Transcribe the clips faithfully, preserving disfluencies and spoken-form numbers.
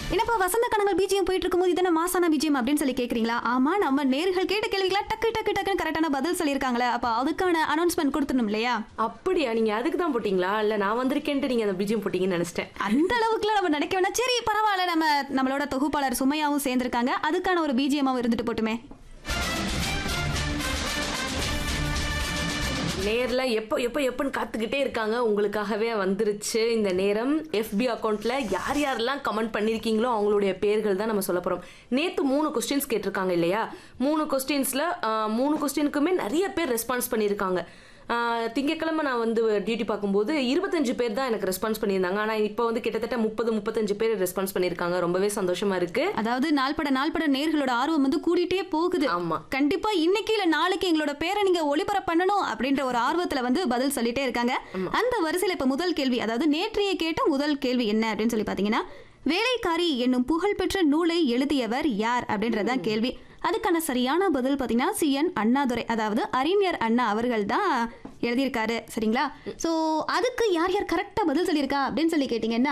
என்னப்பா வசந்த கனங்கள் பிஜிஎம் போயிட்டு இருக்கும்போது இதென்ன மாசான பிஜிஎம் அப்படின்னு சொல்லி கேக்குறீங்களா? ஆமா, நம்ம நேர்கள் கேட்ட கேள்விகளா டக்கு டக்கு டக்குன்னு கரெக்டான பதில் சொல்லியிருக்காங்களே, அப்ப அதுக்கான அனௌன்ஸ்மெண்ட் கொடுத்துடணும் இல்லையா? அப்படியா, நீங்க அதுக்கு தான் போட்டீங்களா? இல்ல நான் வந்திருக்கேன்ட்டு நீங்க அந்த பிஜிஎம் போட்டீங்கன்னு நினைச்சிட்டேன். அந்த அளவுக்குலாம் நம்ம நினைக்க வேணா. சரி பரவாயில்ல, நம்ம நம்மளோட தொகுப்பாளர் சுமையாவும் சேர்ந்திருக்காங்க, அதுக்கான ஒரு பிஜிஎம்மாவும் இருந்துட்டு போட்டுமே. நேர்ல எப்போ எப்போ எப்போன்னு காத்துக்கிட்டே இருக்காங்க. உங்களுக்காகவே வந்துருச்சு இந்த நேரம். எஃபி அக்கௌண்ட்ல யார் யாரெல்லாம் கமெண்ட் பண்ணிருக்கீங்களோ அவங்களுடைய பேர்கள் தான் நம்ம சொல்ல போறோம். நேத்து மூணு கொஸ்டின்ஸ் கேட்டிருக்காங்க இல்லையா? மூணு கொஸ்டின்ஸ்ல மூணு கொஸ்டினுக்குமே நிறைய பேர் ரெஸ்பான்ஸ் பண்ணியிருக்காங்க. திங்கக்கிழமை நான் வந்து டியூட்டி பார்க்கும்போது இருபத்தஞ்சு பேர் தான் எனக்கு ரெஸ்பான்ஸ் பண்ணியிருந்தாங்க. ஆனால் இப்போ வந்து கிட்டத்தட்ட முப்பது முப்பத்தஞ்சு பேர் ரெஸ்பான்ஸ் பண்ணியிருக்காங்க. ரொம்பவே சந்தோஷமா இருக்கு. அதாவது நாள்பட நாள்பட நேர்களோட ஆர்வம் வந்து கூடிட்டே போகுது. ஆமா, கண்டிப்பா இன்னைக்கு இல்ல நாளைக்கு எங்களோட பேரை நீங்க ஒளிபரப்பு பண்ணணும் அப்படின்ற ஒரு ஆர்வத்துல வந்து பதில் சொல்லிட்டே இருக்காங்க. அந்த வரிசையில இப்ப முதல் கேள்வி, அதாவது நேற்றைய கேட்ட முதல் கேள்வி என்ன அப்படின்னு சொல்லி பாத்தீங்கன்னா, வேலைக்காரி என்னும் புகழ்பெற்ற நூலை எழுதியவர் யார் அப்படின்றதான் கேள்வி. அதுக்கான சரியான பதில் பார்த்தீங்கன்னா சி என் அண்ணாதுரை, அதாவது அறிஞர் அண்ணா அவர்கள் தான் எழுதியிருக்காரு. சரிங்களா? ஸோ அதுக்கு யார் யார் கரெக்டாக பதில் சொல்லியிருக்கா அப்படின்னு சொல்லி கேட்டிங்கன்னா,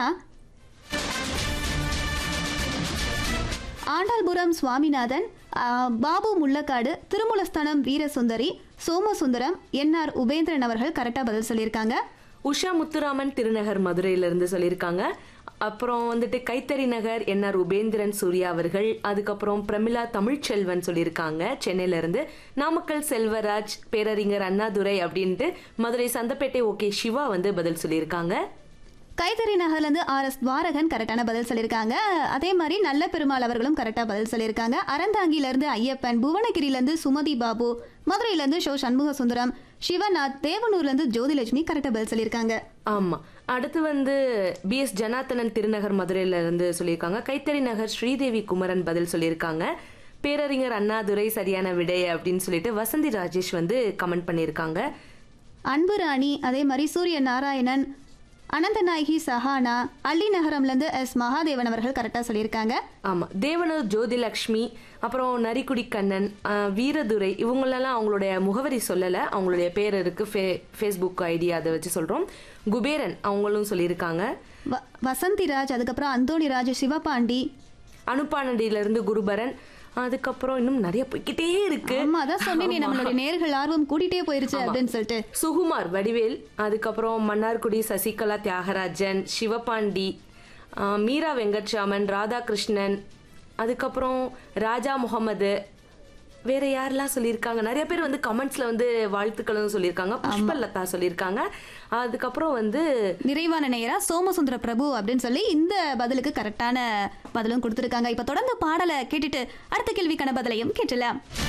ஆண்டாள்புரம் சுவாமிநாதன், பாபு முள்ளக்காடு, திருமுலஸ்தானம் வீரசுந்தரி, சோமசுந்தரம், என் ஆர் உபேந்திரன் அவர்கள் கரெக்டாக பதில் சொல்லியிருக்காங்க. உஷா முத்துராமன் திருநகர் மதுரையிலிருந்து சொல்லியிருக்காங்க. அப்புறம் வந்துட்டு கைத்தறி நகர் என் ஆர் உபேந்திரன் சூர்யா அவர்கள். அதுக்கப்புறம் பிரமிளா தமிழ்ச்செல்வன் சொல்லியிருக்காங்க சென்னையில இருந்து. நாமக்கல் செல்வராஜ், பேரறிஞர் அண்ணாதுரை அப்படின்ட்டு மதுரை சந்தப்பேட்டை ஓகே சிவா வந்து பதில் சொல்லியிருக்காங்க. கைத்தறி நகர்லேருந்து ஆர் எஸ் துவாரகன் கரெக்டான பதில் சொல்லியிருக்காங்க. அதே மாதிரி நல்ல பெருமாள் அவர்களும் கரெக்டாக பதில் சொல்லியிருக்காங்க. அறந்தாங்கியிலேருந்து ஐயப்பன், புவனகிரியிலேருந்து சுமதி பாபு, மதுரையிலேருந்து ஷோ சண்முக சுந்தரம், சிவநாத், தேவனூர்லேருந்து ஜோதிலட்சுமி கரெக்டாக பதில் சொல்லியிருக்காங்க. ஆமா, அடுத்து வந்து பி எஸ் ஜனார்த்தனன் திருநகர் மதுரையில இருந்து சொல்லியிருக்காங்க. கைத்தறி நகர் ஸ்ரீதேவி குமரன் பதில் சொல்லியிருக்காங்க. பேரறிஞர் அண்ணாதுரை சரியான விடை அப்படின்னு சொல்லிட்டு வசந்தி ராஜேஷ் வந்து கமெண்ட் பண்ணியிருக்காங்க. அன்பு ராணி, அதே மாதிரி சூரிய நாராயணன், அனந்தநாயகி சஹானா, அள்ளி நகரம்லேருந்து எஸ் மகாதேவன் அவர்கள் கரெக்டாக சொல்லியிருக்காங்க. ஆமாம், தேவனூர் ஜோதிலக்ஷ்மி, அப்புறம் நரிக்குடி கண்ணன், வீரதுரை, இவங்களெல்லாம் அவங்களுடைய முகவரி சொல்லலை, அவங்களுடைய பேர் இருக்கு, ஃபே ஃபேஸ்புக் ஐடி அதை வச்சு சொல்கிறோம். குபேரன் அவங்களும் சொல்லியிருக்காங்க. வ வசந்திராஜ், அதுக்கப்புறம் அந்தோணிராஜ், சிவபாண்டி, அனுப்பானடியிலிருந்து குருபரன், அதுக்கப்புறம் இன்னும் நிறைய போய்கிட்டே இருக்கு. ஆமா, அதான் சொன்னேனே, நம்மளுடைய நேர்கள் ஆர்வம் கூட்டிட்டே போயிருச்சு அப்படின்னு சொல்லிட்டு. சுகுமார் வடிவேல், அதுக்கப்புறம் மன்னார்குடி சசிகலா தியாகராஜன், சிவபாண்டி, மீரா வெங்கட்ராமன், ராதாகிருஷ்ணன், அதுக்கப்புறம் ராஜா முகமது, வேற யாரெல்லாம் சொல்லியிருக்காங்க? நிறைய பேர் வந்து கமெண்ட்ஸ்ல வந்து வாழ்த்துக்களும் சொல்லியிருக்காங்க. புஷ்பலதா சொல்லியிருக்காங்க. அதுக்கப்புறம் வந்து நிறைவான நேரா சோமசுந்தர பிரபு அப்படின்னு சொல்லி இந்த பதிலுக்கு கரெக்டான பதிலும் கொடுத்துருக்காங்க. இப்ப தொடர்ந்து பாடலை கேட்டுட்டு அடுத்த கேள்விக்கான பதிலையும் கேட்டலாம்.